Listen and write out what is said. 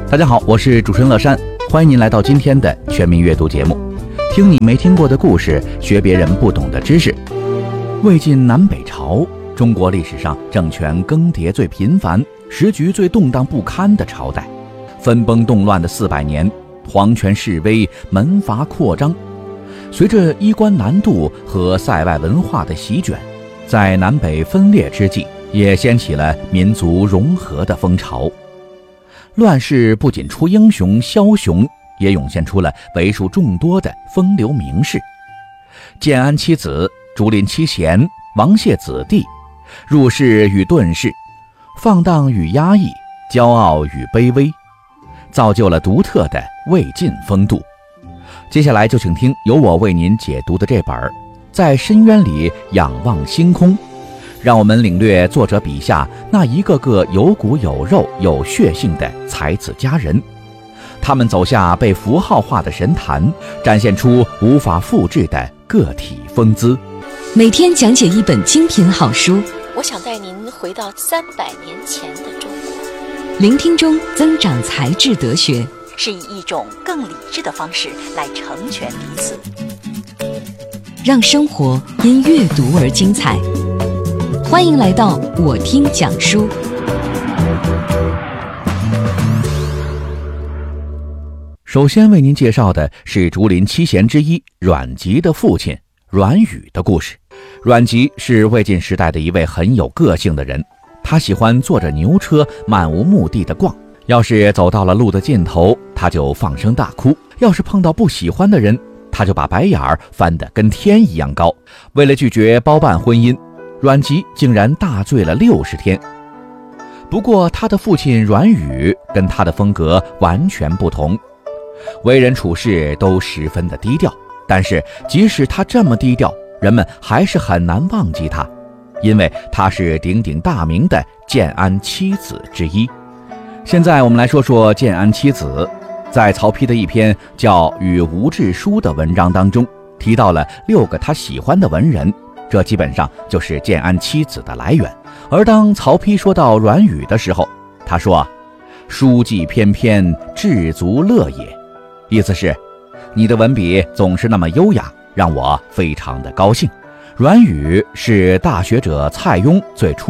大家好，我是主持人乐山，欢迎您来到今天的全民阅读节目，听你没听过的故事，学别人不懂的知识。魏晋南北朝，中国历史上政权更迭最频繁、时局最动荡不堪的朝代，分崩动乱的400年，皇权式微，门阀扩张。随着衣冠南渡和塞外文化的席卷，在南北分裂之际，也掀起了民族融合的风潮。乱世不仅出英雄枭雄，也涌现出了为数众多的风流名士。建安七子、竹林七贤、王谢子弟，入世与遁世，放荡与压抑，骄傲与卑微，造就了独特的魏晋风度。接下来就请听由我为您解读的这本《在深渊里仰望星空》，让我们领略作者笔下那一个个有骨有肉有血性的才子佳人，他们走下被符号化的神坛，展现出无法复制的个体风姿。 每天讲解一本精品好书， 我想带您回到300年前的中国， 聆听中增长才智德学， 是以一种更理智的方式来成全彼此， 让生活因阅读而精彩。欢迎来到我听讲书。 首先为您介绍的是竹林七贤之一阮籍的父亲阮宇的故事。阮籍是魏晋时代的一位很有个性的人，他喜欢坐着牛车漫无目的的逛，要是走到了路的尽头，他就放声大哭，要是碰到不喜欢的人，他就把白眼儿翻得跟天一样高。为了拒绝包办婚姻，阮籍竟然大醉了60天。不过他的父亲阮宇跟他的风格完全不同，为人处事都十分的低调，但是即使他这么低调，人们还是很难忘记他，因为他是鼎鼎大名的建安七子之一。现在我们来说说建安七子。在曹丕的一篇叫《与吴志书》的文章当中，提到了6个他喜欢的文人，这基本上就是建安七子的来源。而当曹丕说到阮宇的时候，他说：“书记翩翩，志足乐也。”意思是你的文笔总是那么优雅，让我非常的高兴。阮宇是大学者蔡邕最初